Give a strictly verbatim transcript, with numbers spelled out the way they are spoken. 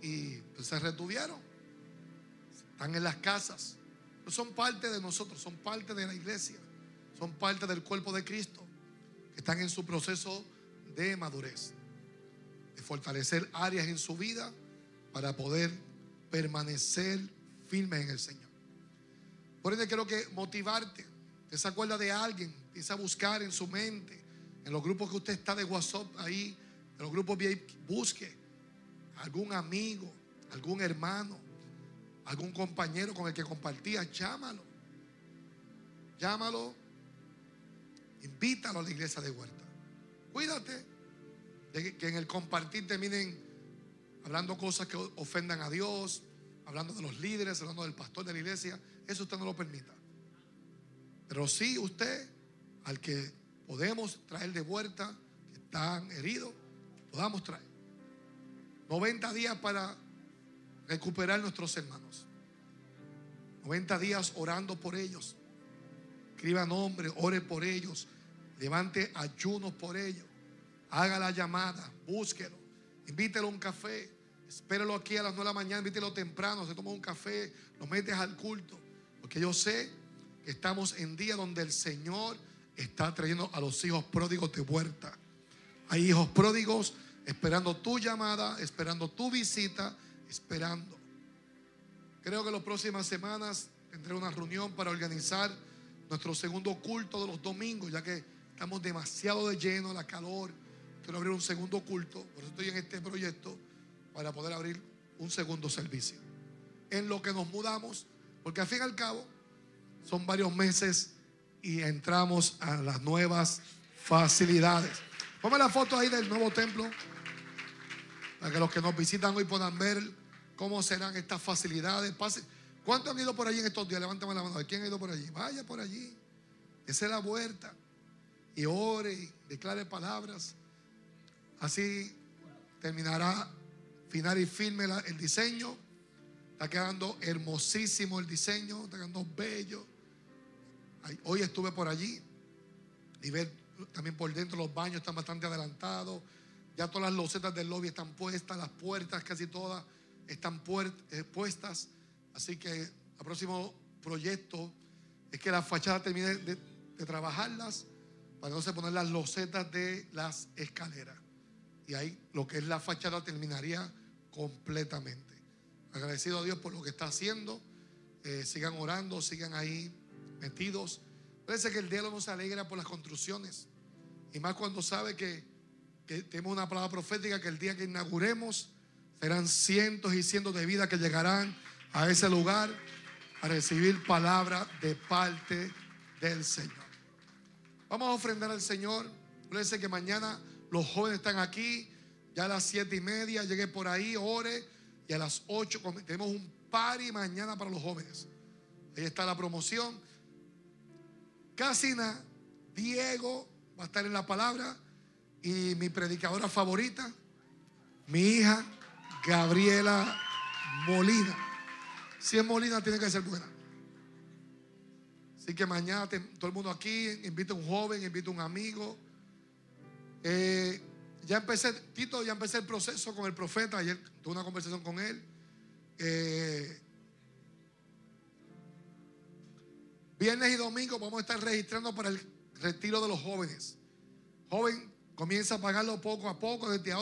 y pues, se retuvieron. Están en las casas. Pero son parte de nosotros, son parte de la iglesia, son parte del cuerpo de Cristo, que están en su proceso de madurez, de fortalecer áreas en su vida para poder permanecer firmes en el Señor. Por eso quiero que motivarte. Usted se acuerda de alguien, empieza a buscar en su mente, en los grupos que usted está de WhatsApp ahí, en los grupos V I P, busque algún amigo, algún hermano, algún compañero con el que compartía, llámalo, llámalo, invítalo a la iglesia de Huerta. Cuídate de que en el compartir terminen hablando cosas que ofendan a Dios, hablando de los líderes, hablando del pastor de la iglesia. Eso usted no lo permita. Pero sí usted, al que podemos traer de vuelta, que están heridos, podamos traer. noventa días para recuperar nuestros hermanos. noventa días orando por ellos. Escriba nombre, ore por ellos. Levante ayunos por ellos. Haga la llamada, búsquelo. Invítelo a un café. Espérelo aquí a las nueve de la mañana. Invítelo temprano. Se toma un café. Lo metes al culto. Porque yo sé que estamos en día donde el Señor está trayendo a los hijos pródigos de vuelta. Hay hijos pródigos esperando tu llamada, esperando tu visita, esperando. Creo que las próximas semanas tendré una reunión para organizar nuestro segundo culto de los domingos, ya que estamos demasiado de lleno, la calor. Quiero abrir un segundo culto, por eso estoy en este proyecto, para poder abrir un segundo servicio. En lo que nos mudamos, porque al fin y al cabo son varios meses y entramos a las nuevas facilidades. Ponme la foto ahí del nuevo templo, para que los que nos visitan hoy puedan ver cómo serán estas facilidades. ¿Cuántos han ido por allí en estos días? Levántame la mano. ¿Quién ha ido por allí? Vaya por allí. Esa es la vuelta. Y ore y declare palabras. Así terminará final y firme el diseño. Está quedando hermosísimo el diseño. Está quedando bello. Hoy estuve por allí y ver también por dentro los baños están bastante adelantados. Ya todas las losetas del lobby están puestas. Las puertas casi todas están puestas. Así que el próximo proyecto es que la fachada termine de, de trabajarlas para entonces poner las losetas de las escaleras. Y ahí lo que es la fachada terminaría completamente. Agradecido a Dios por lo que está haciendo. Eh, sigan orando, sigan ahí metidos. Parece que el diablo no se alegra por las construcciones. Y más cuando sabe que, que tenemos una palabra profética que el día que inauguremos serán cientos y cientos de vidas que llegarán a ese lugar a recibir palabra de parte del Señor. Vamos a ofrendar al Señor. Parece que mañana los jóvenes están aquí. Ya a las siete y media llegué por ahí, ore. Y a las ocho tenemos un party mañana para los jóvenes. Ahí está la promoción. Casina, Diego va a estar en la palabra. Y mi predicadora favorita, mi hija Gabriela Molina. Si es Molina, tiene que ser buena. Así que mañana te, todo el mundo aquí, invita a un joven, invita a un amigo. Eh, ya empecé, Tito, ya empecé el proceso con el profeta. Ayer tuve una conversación con él. Eh, viernes y domingo vamos a estar registrando para el retiro de los jóvenes. Joven, comienza a pagarlo poco a poco desde ahora.